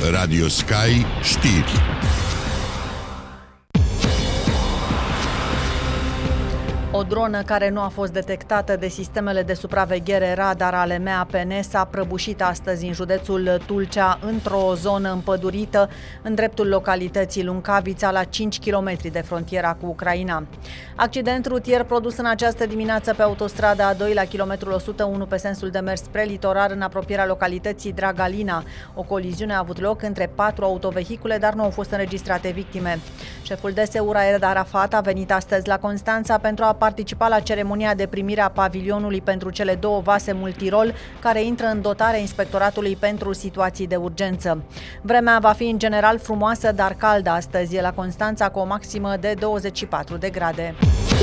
Radio Sky Știri. O dronă care nu a fost detectată de sistemele de supraveghere radar ale MAPN s-a prăbușit astăzi în județul Tulcea, într-o zonă împădurită, în dreptul localității Luncavița, la 5 km de frontiera cu Ucraina. Accident rutier produs în această dimineață pe autostrada A2 la kilometrul 101 pe sensul de mers spre litorar, în apropierea localității Dragalina. O coliziune a avut loc între 4 autovehicule, dar nu au fost înregistrate victime. Șeful DSU Raed Arafat a venit astăzi la Constanța pentru a participa la ceremonia de primire a pavilionului pentru cele 2 vase multirol care intră în dotarea Inspectoratului pentru situații de urgență. Vremea va fi în general frumoasă, dar caldă astăzi la Constanța, cu o maximă de 24 de grade.